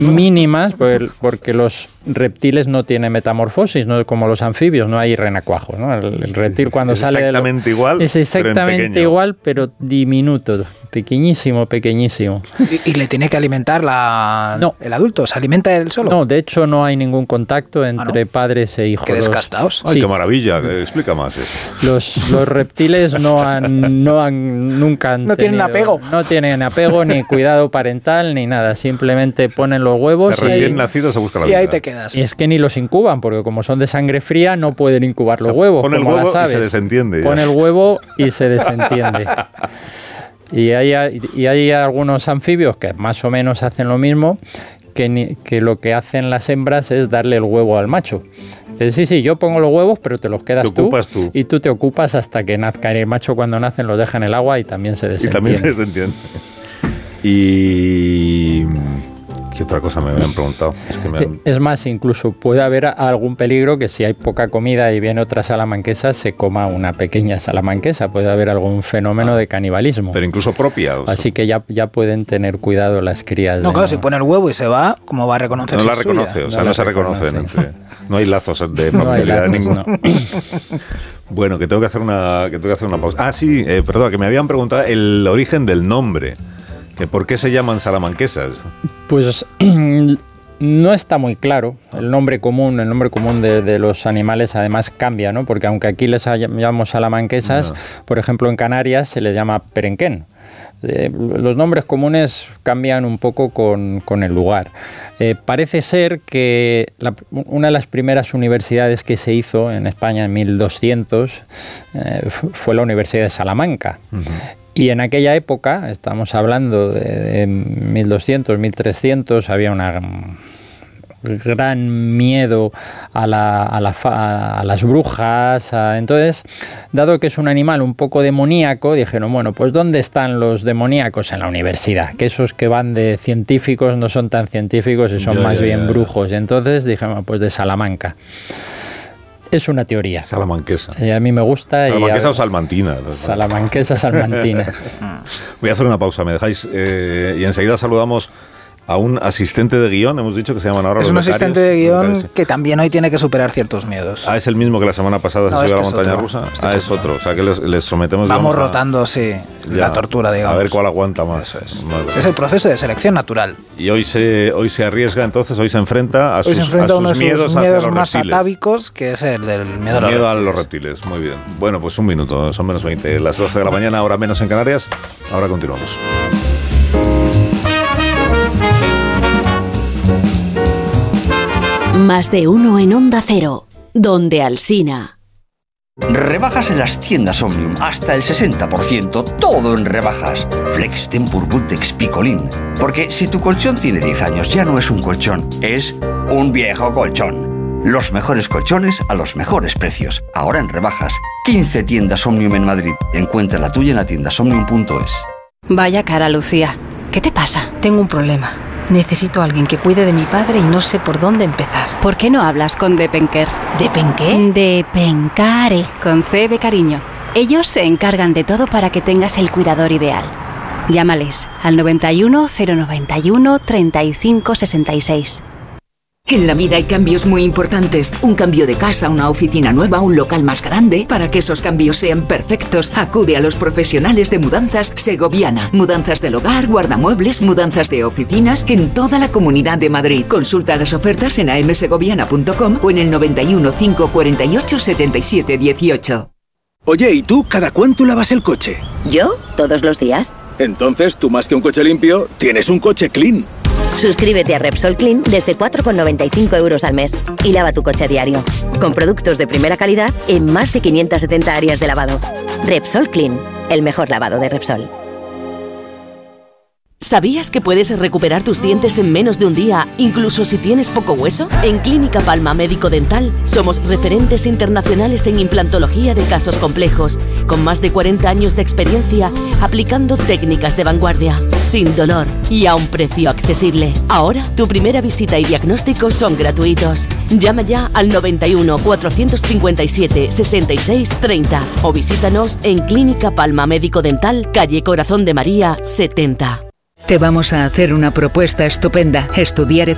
mínimas, porque los reptiles no tienen metamorfosis, no como los anfibios, no hay renacuajo, ¿no? El reptil cuando sale exactamente igual, es exactamente igual, pero diminuto, pequeñísimo. ¿Y le tiene que alimentar el adulto? ¿Se alimenta él solo? No, de hecho no hay ningún contacto entre padres e hijos. ¡Qué descastados! ¡Ay, qué maravilla! Explica más eso. Los reptiles nunca han tienen apego. No tienen apego, ni cuidado parental, ni nada. Simplemente ponen los huevos recién nacidos se busca la vida. Y ahí te quedas. Y es que ni los incuban, porque como son de sangre fría, no pueden incubar los huevos. Pone el huevo y se desentiende. Pone el huevo y se desentiende. Y hay algunos anfibios que más o menos hacen lo mismo, que lo que hacen las hembras es darle el huevo al macho. Dice, sí, yo pongo los huevos, pero te los quedas tú. Y tú te ocupas hasta que nazcan. El macho cuando nacen los deja en el agua y también se desentiende. Y ¿qué otra cosa me habían preguntado? Es más, incluso puede haber algún peligro que si hay poca comida y viene otra salamanquesa, se coma una pequeña salamanquesa. Puede haber algún fenómeno de canibalismo. Pero incluso propia. Así que ya pueden tener cuidado las crías. No, claro, si pone el huevo y se va, ¿cómo va a reconocer? No la reconoce, no se reconocen. No hay lazos de familiaridad ninguno. Bueno, que tengo que hacer una pausa. Ah, sí, perdón, que me habían preguntado el origen del nombre. ¿Por qué se llaman salamanquesas? Pues no está muy claro. El nombre común de los animales además cambia, ¿no? Porque aunque aquí les llamamos salamanquesas, por ejemplo en Canarias se les llama perenquén. Los nombres comunes cambian un poco con el lugar. Parece ser que una de las primeras universidades que se hizo en España en 1200 fue la Universidad de Salamanca. Uh-huh. Y en aquella época, estamos hablando de 1200, 1300, había una gran miedo a las brujas. Entonces, dado que es un animal un poco demoníaco, dijeron, bueno, pues ¿dónde están los demoníacos? En la universidad, que esos que van de científicos no son tan científicos y son más bien brujos. Y entonces dijeron, pues de Salamanca. Es una teoría. Salamanquesa. Y a mí me gusta. ¿Salamanquesa o salmantina? Salamanquesa, salmantina. Voy a hacer una pausa, ¿me dejáis? Y enseguida saludamos a un asistente de guión, hemos dicho que se llaman ahora los becarios. Es un asistente de guión que también hoy tiene que superar ciertos miedos. Ah, es el mismo que la semana pasada se subió a la montaña rusa. Es otro. O sea que les sometemos. Vamos rotando, la tortura, digamos. A ver cuál aguanta más. Es el proceso de selección natural. Y hoy se arriesga, entonces, hoy se enfrenta a sus miedos más atávicos, que es el del miedo a los reptiles. Muy bien. Bueno, pues un minuto, son menos 20. Las 12 de la mañana, hora menos en Canarias. Ahora continuamos. Más de uno en Onda Cero, donde Alsina. Rebajas en las tiendas Omnium, hasta el 60%, todo en rebajas. Flex, Tempur, Bultex, Picolín. Porque si tu colchón tiene 10 años, ya no es un colchón, es un viejo colchón. Los mejores colchones a los mejores precios, ahora en rebajas. 15 tiendas Omnium en Madrid. Encuentra la tuya en la tiendasomnium.es. Vaya cara, Lucía. ¿Qué te pasa? Tengo un problema. Necesito a alguien que cuide de mi padre y no sé por dónde empezar. ¿Por qué no hablas con Depenker? ¿Depenqué? Depencare, con C de cariño. Ellos se encargan de todo para que tengas el cuidador ideal. Llámales al 91 091 35 66. En la vida hay cambios muy importantes. Un cambio de casa, una oficina nueva, un local más grande. Para que esos cambios sean perfectos, acude a los profesionales de Mudanzas Segoviana. Mudanzas del hogar, guardamuebles, mudanzas de oficinas en toda la Comunidad de Madrid. Consulta las ofertas en amsegoviana.com o en el 91 548 77 18. Oye, ¿y tú cada cuánto lavas el coche? ¿Yo? Todos los días. Entonces, tú más que un coche limpio, tienes un coche clean. Suscríbete a Repsol Clean desde 4,95 € al mes y lava tu coche diario. Con productos de primera calidad en más de 570 áreas de lavado. Repsol Clean, el mejor lavado de Repsol. ¿Sabías que puedes recuperar tus dientes en menos de un día, incluso si tienes poco hueso? En Clínica Palma Médico Dental somos referentes internacionales en implantología de casos complejos, con más de 40 años de experiencia aplicando técnicas de vanguardia, sin dolor y a un precio accesible. Ahora, tu primera visita y diagnóstico son gratuitos. Llama ya al 91 457 66 30 o visítanos en Clínica Palma Médico Dental, calle Corazón de María 70. Te vamos a hacer una propuesta estupenda. Estudiar